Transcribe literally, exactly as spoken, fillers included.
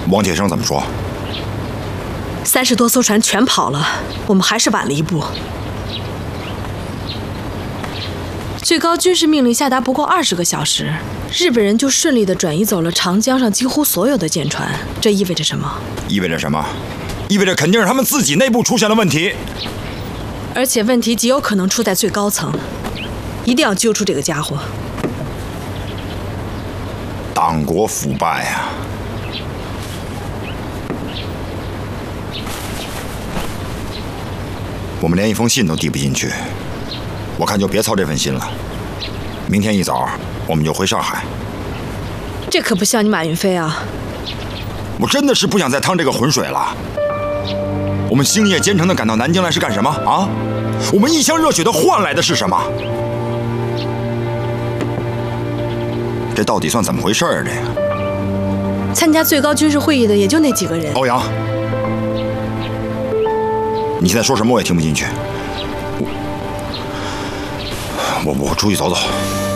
王铁生怎么说？ 三十多艘船全跑了，我们还是晚了一步。最高军事命令下达不过二十个小时，日本人就顺利地转移走了长江上几乎所有的舰船，这意味着什么？ 意味着什么？意味着肯定是他们自己内部出现了问题， 而且问题极有可能出在最高层，一定要揪出这个家伙。 党国腐败啊！我们连一封信都递不进去，我看就别操这份心了。明天一早我们就回上海。 这可不像你马云飞啊！ 我真的是不想再趟这个浑水了。我们星夜兼程的赶到南京来是干什么啊？我们一腔热血的换来的是什么？这到底算怎么回事啊？这个参加最高军事会议的也就那几个人。 欧阳，你现在说什么我也听不进去。我我我出去走走。